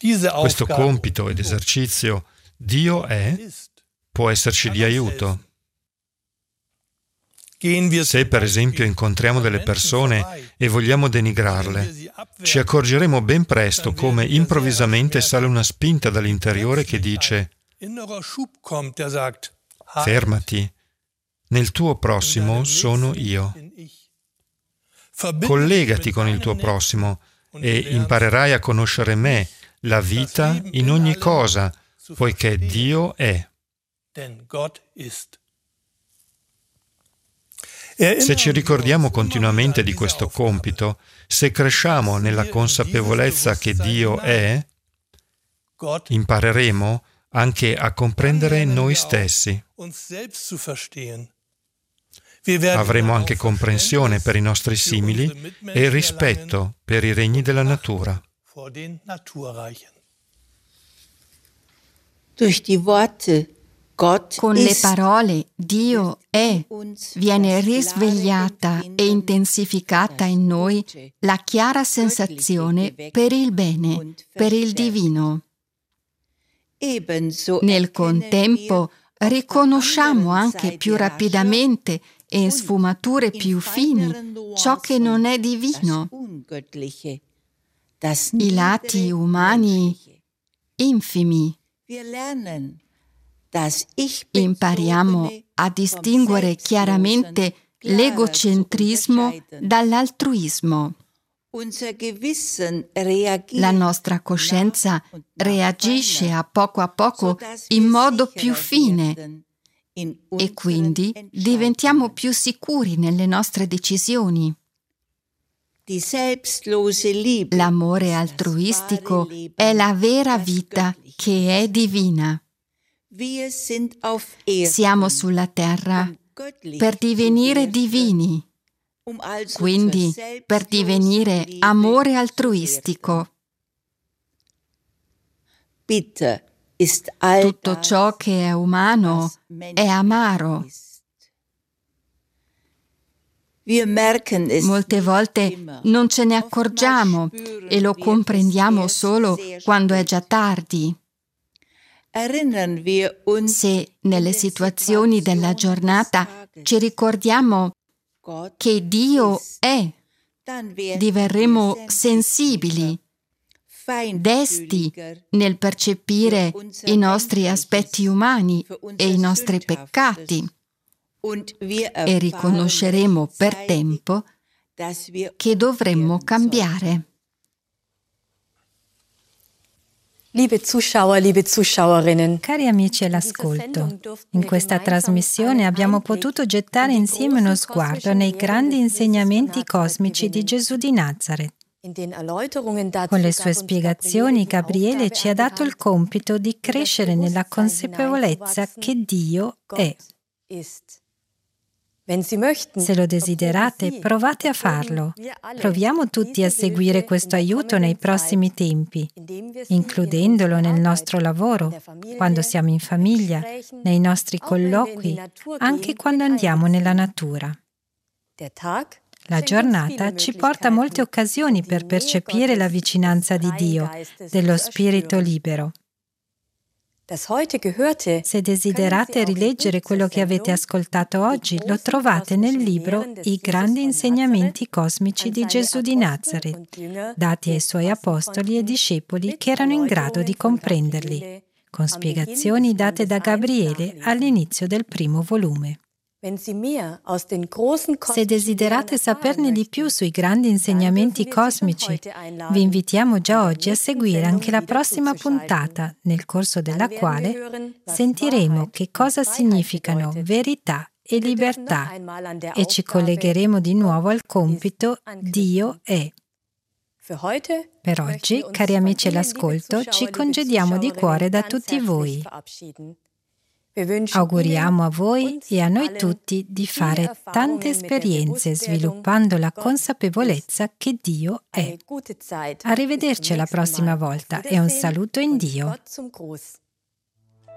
Questo compito ed esercizio Dio è può esserci di aiuto. Se per esempio incontriamo delle persone e vogliamo denigrarle, ci accorgeremo ben presto come improvvisamente sale una spinta dall'interiore che dice: fermati, nel tuo prossimo sono io. Collegati con il tuo prossimo e imparerai a conoscere me, la vita in ogni cosa, poiché Dio è. Se ci ricordiamo continuamente di questo compito, se cresciamo nella consapevolezza che Dio è, impareremo anche a comprendere noi stessi. Avremo anche comprensione per i nostri simili e rispetto per i regni della natura. Con le parole Dio è, viene risvegliata e intensificata in noi la chiara sensazione per il bene, per il divino. Nel contempo riconosciamo anche più rapidamente e in sfumature più fini ciò che non è divino, i lati umani infimi. Impariamo a distinguere chiaramente l'egocentrismo dall'altruismo. La nostra coscienza reagisce a poco in modo più fine e quindi diventiamo più sicuri nelle nostre decisioni. L'amore altruistico è la vera vita che è divina. Siamo sulla terra per divenire divini, quindi per divenire amore altruistico. Tutto ciò che è umano è amaro. Molte volte non ce ne accorgiamo e lo comprendiamo solo quando è già tardi. Se nelle situazioni della giornata ci ricordiamo che Dio è, diverremo sensibili, desti nel percepire i nostri aspetti umani e i nostri peccati e riconosceremo per tempo che dovremmo cambiare. Liebe Zuschauer, liebe Zuschauerinnen. Cari amici all'ascolto, in questa trasmissione abbiamo potuto gettare insieme uno sguardo nei grandi insegnamenti cosmici di Gesù di Nazaret. Con le sue spiegazioni, Gabriele ci ha dato il compito di crescere nella consapevolezza che Dio è. Se lo desiderate, provate a farlo. Proviamo tutti a seguire questo aiuto nei prossimi tempi, includendolo nel nostro lavoro, quando siamo in famiglia, nei nostri colloqui, anche quando andiamo nella natura. La giornata ci porta molte occasioni per percepire la vicinanza di Dio, dello Spirito libero. Se desiderate rileggere quello che avete ascoltato oggi, lo trovate nel libro I grandi insegnamenti cosmici di Gesù di Nazaret, dati ai suoi apostoli e discepoli che erano in grado di comprenderli, con spiegazioni date da Gabriele all'inizio del primo volume. Se desiderate saperne di più sui grandi insegnamenti cosmici, vi invitiamo già oggi a seguire anche la prossima puntata, nel corso della quale sentiremo che cosa significano verità e libertà e ci collegheremo di nuovo al compito Dio è. Per oggi, cari amici all'ascolto, ci congediamo di cuore da tutti voi. Auguriamo a voi e a noi tutti di fare tante esperienze sviluppando la consapevolezza che Dio è. Arrivederci alla prossima volta e un saluto in Dio.